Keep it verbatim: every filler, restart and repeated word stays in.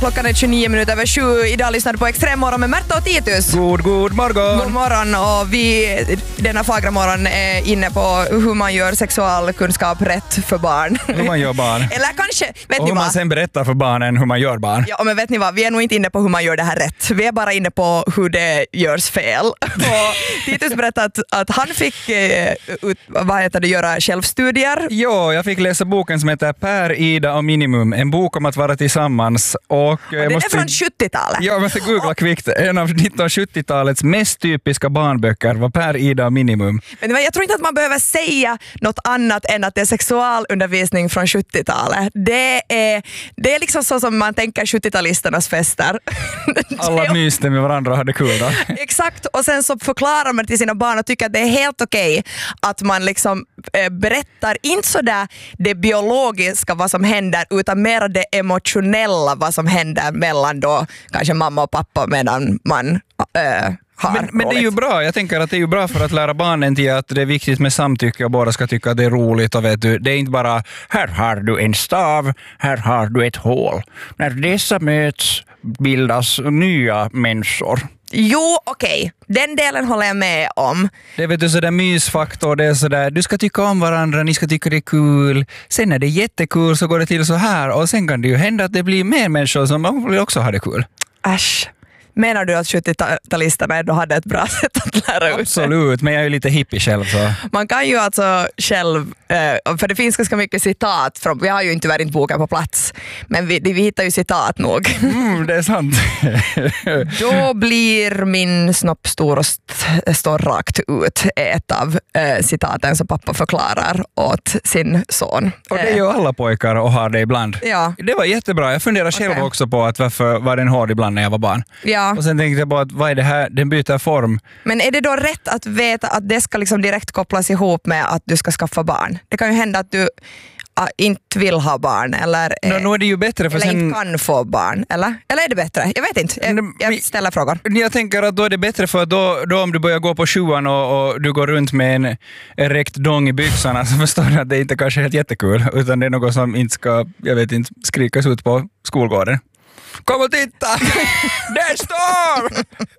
Klockan är tjugonio minuter över sju. Idag lyssnar du på Extremmorgon med Märta och Titus. God, god morgon. God morgon, och vi denna fagra morgon är inne på hur man gör sexualkunskap rätt för barn. Hur man gör barn. Eller kanske, vet och ni hur man vad? sen berättar för barnen hur man gör barn. Ja, men vet ni vad? Vi är nog inte inne på hur man gör det här rätt. Vi är bara inne på hur det görs fel. Och Titus berättade att, att han fick eh, ut, vad heter det, göra självstudier. Jo, jag fick läsa boken som heter Per, Ida och Minimum. En bok om att vara tillsammans. Och, Och det måste... är från sjuttiotalet. Ja, jag måste googla kvickt. En av nittonhundrasjuttiotalets mest typiska barnböcker var Per, Ida och Minimum. Men jag tror inte att man behöver säga något annat än att det är sexualundervisning från sjuttiotalet. Det är, det är liksom så som man tänker sjuttiotalisternas fester. Alla myste med varandra och hade kul då. Exakt, och sen så förklarar man till sina barn och tycker att det är helt okej att man liksom eh, berättar inte sådär det biologiska vad som händer, utan mer det emotionella vad som händer mellan då kanske mamma och pappa medan man äh, har Men, men det är ju bra, jag tänker att det är ju bra för att lära barnen till att det är viktigt med samtycke och båda ska tycka att det är roligt, och vet du, det är inte bara här har du en stav, här har du ett hål. När dessa möts bildas nya människor. Jo, okej. Okay. Den delen håller jag med om. Det är vet du, sådär mysfaktor, det är sådär, du ska tycka om varandra, ni ska tycka det är kul. Sen när det är jättekul så går det till så här, och sen kan det ju hända att det blir mer människor som vill också ha det kul. Äsch. Menar du att sjuttio-talisterna ändå hade ett bra sätt att lära ut? Absolut, men jag är ju lite hippie själv så. Man kan ju alltså själv, för det finns ganska mycket citat från, vi har ju inte tyvärr inte boken på plats, men vi, vi hittar ju citat nog. Mm, det är sant. Då blir min snopp stor och st- står rakt ut, ett av eh, citaten som pappa förklarar åt sin son. Och det är ju alla pojkar och har det ibland. Ja. Det var jättebra, jag funderar själv Okay. också på att varför var den hård ibland när jag var barn. Ja. Och sen tänkte jag på att vad är det här, den byter form. Men är det då rätt att veta att det ska liksom direkt kopplas ihop med att du ska skaffa barn? Det kan ju hända att du uh, inte vill ha barn eller, Nå, nu är det ju bättre för eller sen... inte kan få barn, eller? Eller är det bättre? Jag vet inte, jag, jag ställer frågor. Jag tänker att då är det bättre för då, då om du börjar gå på sjuan och, och du går runt med en, en räckt dong i byxorna, så förstår du att det inte kanske är helt jättekul, utan det är något som inte ska, jag vet inte, skrikas ut på skolgården. Kom och titta! Där står